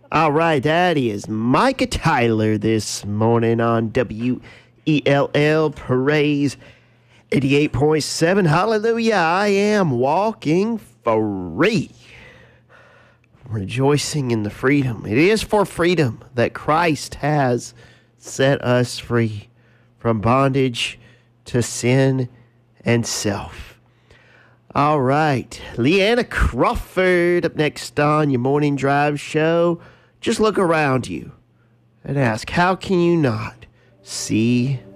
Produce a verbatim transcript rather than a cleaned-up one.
All right, that is Micah Tyler this morning on W E L L Praise eighty-eight point seven. Hallelujah, I am walking free. Rejoicing in the freedom. It is for freedom that Christ has set us free from bondage to sin and self. All right, Leanna Crawford up next on your morning drive show. Just look around you and ask, how can you not see